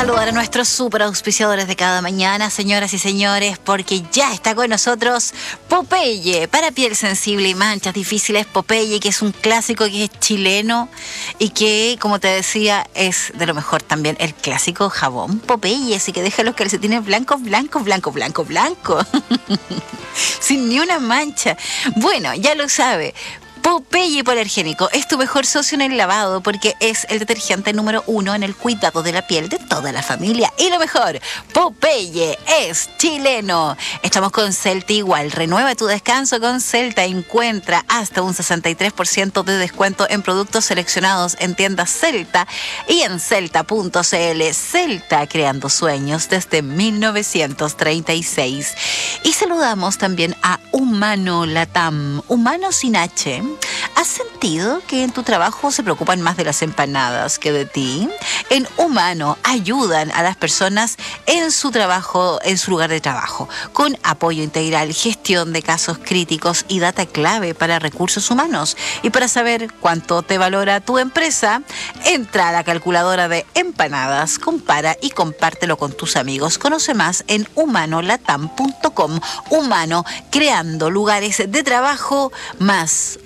saludar a nuestros super auspiciadores de cada mañana, señoras y señores, porque ya está con nosotros Popeye, para piel sensible y manchas difíciles. Popeye, que es un clásico, que es chileno y que, como te decía, es de lo mejor también el clásico jabón Popeye, así que deja los calcetines blancos, sin ni una mancha. Bueno, ya lo sabe. Popeye Hipoalergénico es tu mejor socio en el lavado porque es el detergente número 1 en el cuidado de la piel de toda la familia. Y lo mejor, Popeye es chileno. Estamos con Celta igual. Renueva tu descanso con Celta. Encuentra hasta un 63% de descuento en productos seleccionados en tiendas Celta y en celta.cl. Celta, creando sueños desde 1936. Y saludamos también a Humano Latam. Humano sin H. ¿Has sentido que en tu trabajo se preocupan más de las empanadas que de ti? En Humano ayudan a las personas en su trabajo, en su lugar de trabajo, con apoyo integral, gestión de casos críticos y data clave para recursos humanos. Y para saber cuánto te valora tu empresa, entra a la calculadora de empanadas, compara y compártelo con tus amigos. Conoce más en humanolatam.com. Humano, creando lugares de trabajo más